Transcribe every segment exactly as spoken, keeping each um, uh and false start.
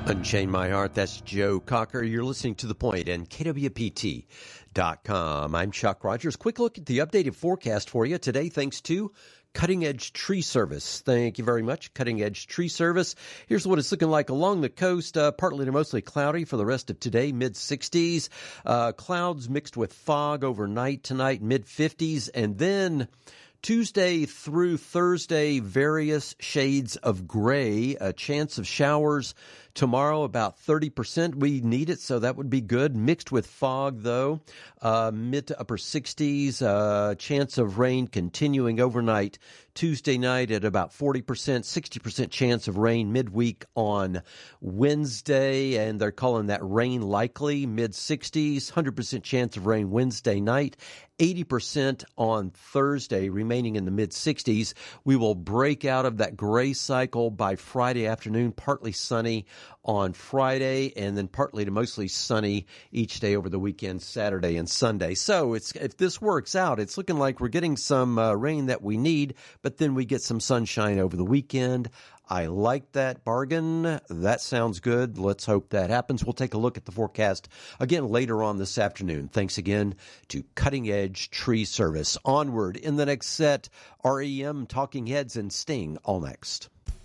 Unchain My Heart, that's Joe Cocker. You're listening to The Point and K W P T dot com. I'm Chuck Rogers. Quick look at the updated forecast for you today, thanks to Cutting Edge Tree Service. Thank you very much, Cutting Edge Tree Service. Here's what it's looking like along the coast, uh, partly to mostly cloudy for the rest of today, mid sixties. Uh, clouds mixed with fog overnight tonight, mid fifties. And then Tuesday through Thursday, various shades of gray, a chance of showers tomorrow, about thirty percent. We need it, so that would be good. Mixed with fog, though, uh, mid to upper sixties, uh, chance of rain continuing overnight. Tuesday night at about forty percent, sixty percent chance of rain midweek on Wednesday, and they're calling that rain likely, mid sixties, one hundred percent chance of rain Wednesday night, eighty percent on Thursday, remaining in the mid sixties. We will break out of that gray cycle by Friday afternoon, partly sunny on Friday, and then partly to mostly sunny each day over the weekend, Saturday and Sunday. So it's if this works out, it's looking like we're getting some uh, rain that we need, but then we get some sunshine over the weekend. I like that bargain. That sounds good. Let's hope that happens. We'll take a look at the forecast again later on this afternoon. Thanks again to Cutting Edge Tree Service. Onward in the next set, R E M, Talking Heads, and Sting, all next.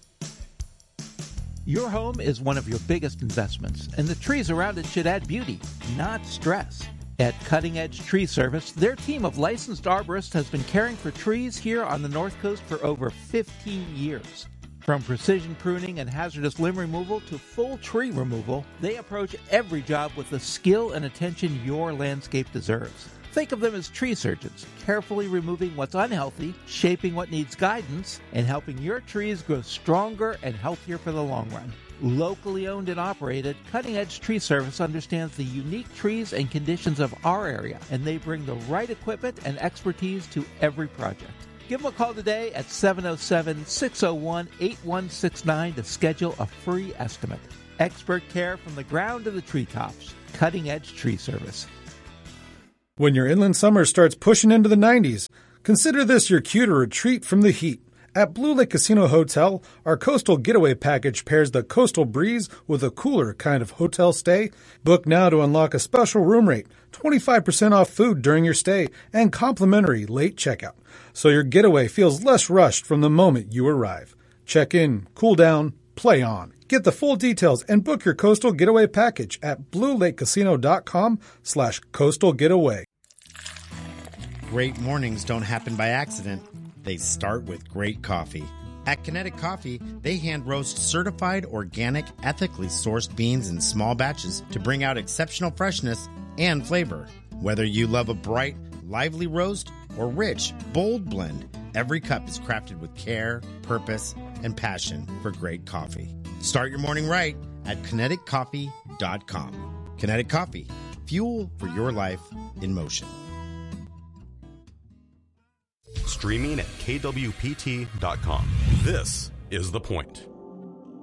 Your home is one of your biggest investments, and the trees around it should add beauty, not stress. At Cutting Edge Tree Service, their team of licensed arborists has been caring for trees here on the North Coast for over fifteen years. From precision pruning and hazardous limb removal to full tree removal, they approach every job with the skill and attention your landscape deserves. Think of them as tree surgeons, carefully removing what's unhealthy, shaping what needs guidance, and helping your trees grow stronger and healthier for the long run. Locally owned and operated, Cutting Edge Tree Service understands the unique trees and conditions of our area, and they bring the right equipment and expertise to every project. Give them a call today at seven oh seven, six oh one, eight one six nine to schedule a free estimate. Expert care from the ground to the treetops. Cutting Edge Tree Service. When your inland summer starts pushing into the nineties, consider this your cue to retreat from the heat. At Blue Lake Casino Hotel, our Coastal Getaway Package pairs the coastal breeze with a cooler kind of hotel stay. Book now to unlock a special room rate, twenty-five percent off food during your stay, and complimentary late checkout, so your getaway feels less rushed from the moment you arrive. Check in, cool down, play on. Get the full details and book your Coastal Getaway Package at bluelakecasino.com slash coastal getaway. Great mornings don't happen by accident. They start with great coffee. At Kinetic Coffee, they hand roast certified, organic, ethically sourced beans in small batches to bring out exceptional freshness and flavor. Whether you love a bright, lively roast or rich, bold blend, every cup is crafted with care, purpose, and passion for great coffee. Start your morning right at kinetic coffee dot com. Kinetic Coffee, fuel for your life in motion. Streaming at K W P T dot com. This is The Point.